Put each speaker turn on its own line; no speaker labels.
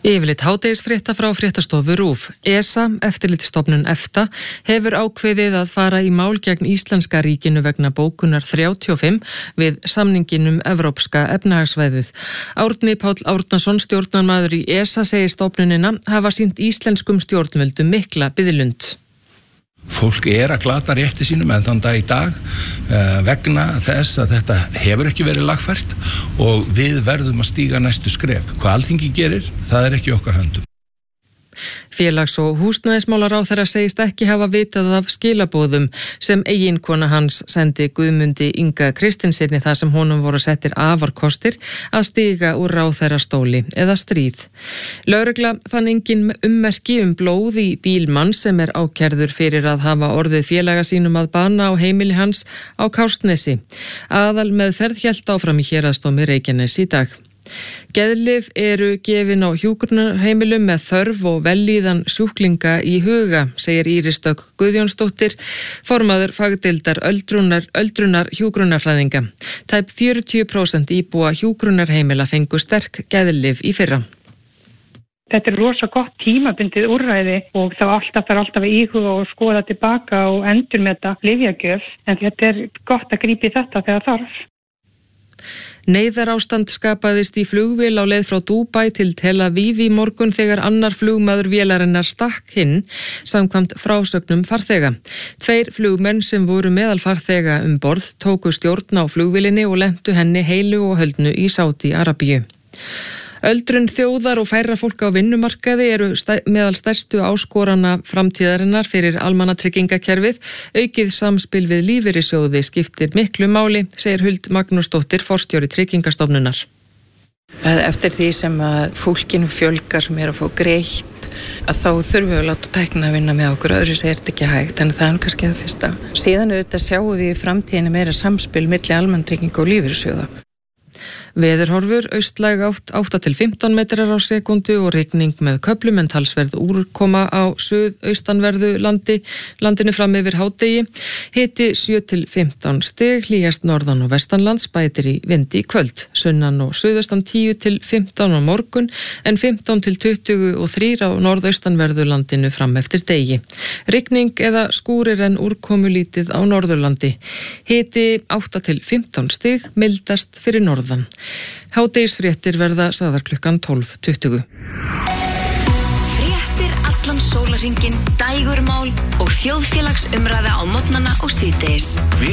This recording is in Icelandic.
Yfirleitt hádegisfrétta frá fréttastofu RÚV. ESA, eftirlitsstofnun EFTA, hefur ákveðið að fara í mál gegn Íslenska ríkinu vegna bókunar 35 við samninginum Evrópska efnahagsvæðið. Árni Páll Árnason, stjórnarmaður í ESA, segir stofnunina hafa sýnt íslenskum stjórnvöldum mikla biðlund.
Fólk að glata rétti sínum en þann dag í dag vegna þess að þetta hefur ekki verið lagfært og við verðum að stíga næstu skref. Hvað Alþingi gerir, það ekki okkar höndum. Félags- og húsnæðismálaráðherra segist ekki hafa vitað af skilaboðum sem eiginkona hans sendi Guðmundi Inga Kristinsinni þar sem honum voru settir afarkostir að stíga úr ráðherrastóli eða stríð. Lögregla fann engin ummerki blóð í bíl manns sem ákærður fyrir að hafa orðið félaga sínum að bana á heimili hans á Kársnesi. Aðalmeðferð hélt áfram í héraðsdómi Reykjaness í dag. Geðlyf gefin á hjúkrunarheimilum með þörf og vellíðan sjúklinga í huga, segir Íris Dögg Guðjónsdóttir, formaður fagdeildar öldrunar hjúkrunarfræðinga. Tæp 40% íbúa hjúkrunarheimila fengu sterk geðlyf í fyrra.
Þetta rosa gott tímabundið úrræði og þá alltaf að íhuga og skoða tilbaka og endurmeta lyfjagjöf, en þetta gott að grípa í þetta þegar þarf. Neyðarástand skapaðist í flugvél á leið frá Dúbæ til Tel Aviv í morgun þegar annar flugmaður vélarinnar stakk hinn samkvæmt frásögnum farþega. 2 flugmenn sem voru meðal farþega borð tóku stjórn á flugvélinni og lentu henni heilu og höldnu í Sádi-Arabíu. Öldrun þjóðar og færra fólk á vinnumarkaði meðal stærstu áskorana framtíðarinnar fyrir almannatryggingakerfið. Aukið samspil við lífeyrissjóði skiptir miklu máli, segir Huld Magnúsdóttir, forstjóri Tryggingastofnunar.
Eftir því sem að fólkinu fjölgar sem að fá greitt, að þá þurfum við að láta tækna að vinna með okkur, öðru segir þetta ekki hægt, en það kannski það fyrsta. Síðan auðvitað sjáum við í framtíðinu meira samspil milli almannatrygginga og lífeyrissjóða.
Veðurhorfur, austlæg átt 8-15 metrar á sekundu og rigning með köflum en talsverð úrkoma á suðaustanverðu landinu fram yfir hádegi. Hiti 7-15 stig, hlýjast norðan og vestanlands, bætir í vindi í kvöld. Sunnan og suðaustan 10-15 á morgun en 15-23 á norðaustanverðu landinu fram eftir degi. Rigning eða skúrir en úrkomulítið á Norðurlandi. Hiti 8-15 stig, mildast fyrir norðan. Hádegisfréttir verða sagðar klukkan 12:20.
Fréttir allan sólarhringinn, dægurmál og þjóðfélagsumræða á morgnana og síðdegis.